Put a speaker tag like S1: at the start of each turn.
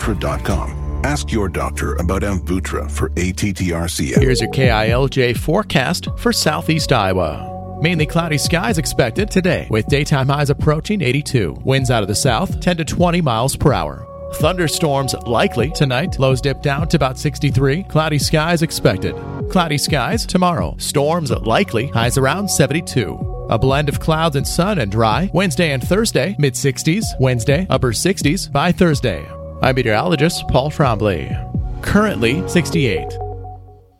S1: Amvuttra.com. Ask your doctor about Amvuttra for ATTRCM.
S2: Here's your KILJ forecast for southeast Iowa. Mainly cloudy skies expected today, with daytime highs approaching 82. Winds out of the south, 10 to 20 miles per hour. Thunderstorms likely tonight. Lows dip down to about 63. Cloudy skies expected. Cloudy skies tomorrow. Storms likely. Highs around 72. A blend of clouds and sun and dry. Wednesday and Thursday, mid-60s. Wednesday, upper 60s by Thursday. I'm meteorologist Paul Trombley. Currently 68.